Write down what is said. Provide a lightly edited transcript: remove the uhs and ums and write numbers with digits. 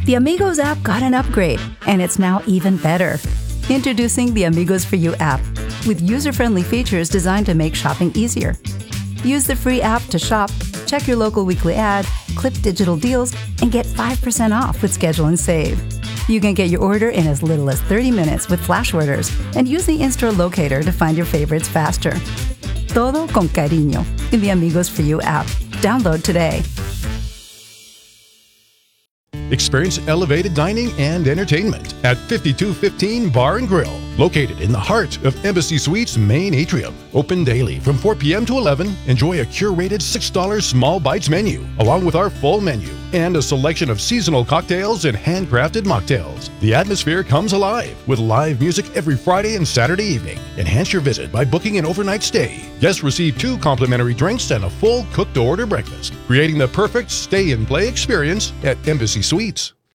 The Amigos app got an upgrade, and it's now even better. Introducing the Amigos For You app, with user-friendly features designed to make shopping easier. Use the free app to shop, check your local weekly ad, clip digital deals, and get 5% off with Schedule and Save. You can get your order in as little as 30 minutes with flash orders, and use the in-store locator to find your favorites faster. Todo con cariño in the Amigos For You app. Download today. Experience elevated dining and entertainment at 5215 Bar and Grill, located in the heart of Embassy Suites' main atrium. Open daily from 4 p.m. to 11. Enjoy a curated $6 small bites menu, along with our full menu, and a selection of seasonal cocktails and handcrafted mocktails. The atmosphere comes alive with live music every Friday and Saturday evening. Enhance your visit by booking an overnight stay. Guests receive 2 complimentary drinks and a full cooked-to-order breakfast, creating the perfect stay-and-play experience at Embassy Suites.